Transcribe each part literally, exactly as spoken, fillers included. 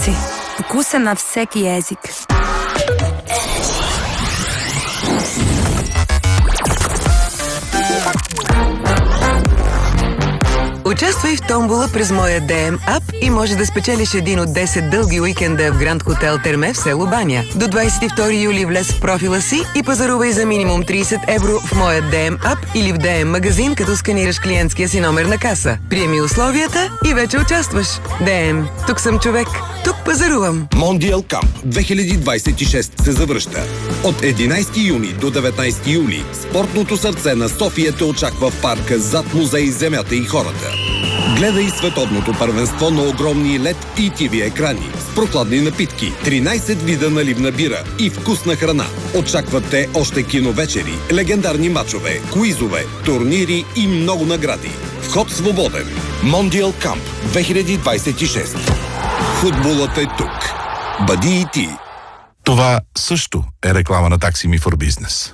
продукти. Вкуса на всеки език. Участвай в томбола през моя Д М ап и може да спечелиш един от десет дълги уикенда в Гранд Хотел Терме в село Баня. До двадесет и втори юли влез в профила си и пазарувай за минимум тридесет евро в моя Д М ап или в Д М магазин, като сканираш клиентския си номер на каса. Приеми условията и вече участваш. Д М. Тук съм човек. Тук пазарувам. Мондиал Камп две хиляди двадесет и шеста се завръща. От единадесети юни до деветнадесети юли спортното сърце на София те очаква в парка зад музей Земята и хората. Гледай световното първенство на огромни лед и Т В екрани с прохладни напитки, тринадесет вида наливна бира и вкусна храна. Очакват те още киновечери, легендарни мачове, куизове, турнири и много награди. Вход свободен. Мондиал Камп две хиляди двадесет и шеста. Футболът е тук. Бъди и ти. Това също е реклама на Taxi Me for Business.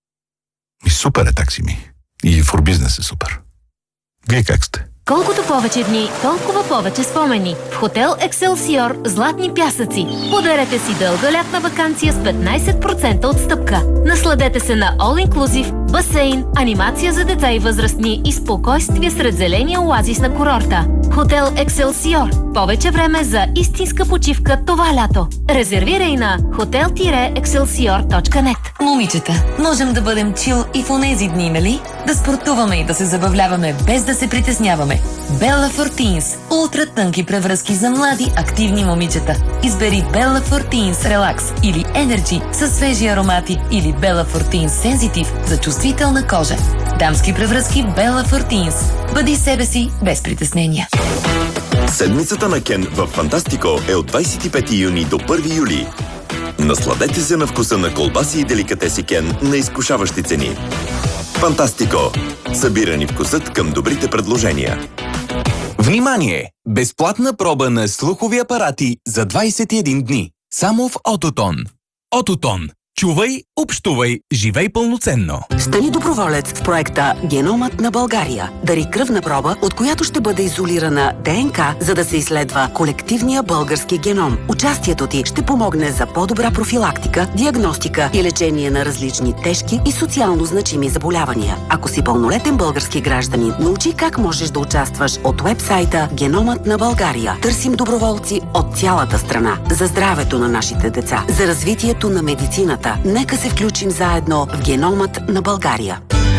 И супер е Taxi Me. И for Business е супер. Вие как сте? Колкото повече дни, толкова повече спомени. В хотел Екселсиор Златни пясъци. Подарете си дълга лятна ваканция с петнадесет процента отстъпка. Насладете се на All Inclusive, басейн, анимация за деца и възрастни и спокойствие сред зеления оазис на курорта. Хотел Екселсиор. Повече време за истинска почивка това лято. Резервирай на хотел екселсиор точка нет. Момичета, можем да бъдем чил и в онези дни, нали? Да спортуваме и да се забавляваме без да се притесняваме. Bella for Teens. Ултра тънки превръзки за млади, активни момичета. Избери Bella for Teens Relax или Energy със свежи аромати или Bella for Teens Sensitive за чувствителна кожа. Дамски превръзки Bella for Teens. Бъди себе си без притеснения. Седмицата на Кен в Фантастико е от двадесет и пети юни до първи юли. Насладете се на вкуса на колбаси и деликатеси Кен на изкушаващи цени. Фантастико. Събирани вкусът към добрите предложения. Внимание! Безплатна проба на слухови апарати за двадесет и един дни. Само в Ототон. Ототон. Чувай, общувай, живей пълноценно. Стани доброволец в проекта Геномът на България. Дари кръвна проба, от която ще бъде изолирана Д Н К, за да се изследва колективния български геном. Участието ти ще помогне за по-добра профилактика, диагностика и лечение на различни тежки и социално значими заболявания. Ако си пълнолетен български гражданин, научи как можеш да участваш от уебсайта Геномът на България. Търсим доброволци от цялата страна за здравето на нашите деца, за развитието на медицината. Нека се включим заедно в Геномът на България.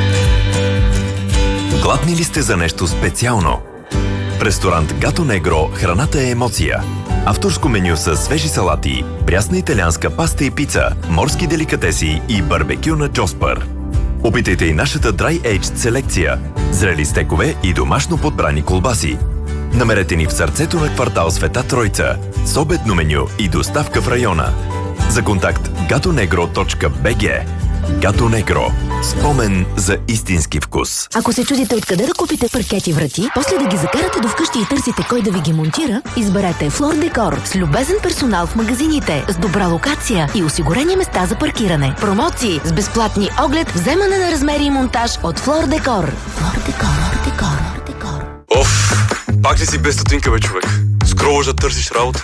Гладни ли сте за нещо специално? В ресторант Гато Негро храната е емоция. Авторско меню с свежи салати, прясна италианска паста и пица, морски деликатеси и барбекю на Джоспър. Опитайте и нашата Dry Aged селекция, зрели стекове и домашно подбрани колбаси. Намерете ни в сърцето на квартал Света Тройца с обедно меню и доставка в района. За контакт gatonegro точка би джи. Гато Негро. Спомен за истински вкус. Ако се чудите откъде да купите паркети врати, после да ги закарате до вкъщи и търсите кой да ви ги монтира, изберете Флор Декор с любезен персонал в магазините, с добра локация и осигурени места за паркиране. Промоции с безплатни оглед, вземане на размери и монтаж от Флор Декор. Флор Декор, Декор, Декор. Оф, пак ли си без стотинка, бе, човек? Скролваш да търсиш работа.